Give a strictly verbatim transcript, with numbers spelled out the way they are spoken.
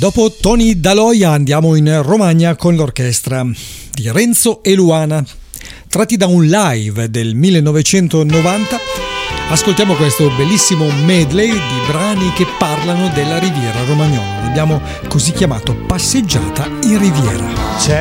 dopo Tony Daloia andiamo in Romagna con l'orchestra di Renzo e Luana. Tratti da un live del millenovecentonovanta, ascoltiamo questo bellissimo medley di brani che parlano della Riviera Romagnola. L'abbiamo così chiamato Passeggiata in Riviera. C'è